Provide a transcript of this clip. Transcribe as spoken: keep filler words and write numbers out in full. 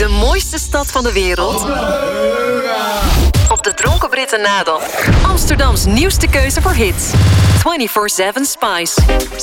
de mooiste stad van de wereld? Op de Dronken Britten na dan. Amsterdams nieuwste keuze voor hits. vierentwintig zeven Spice.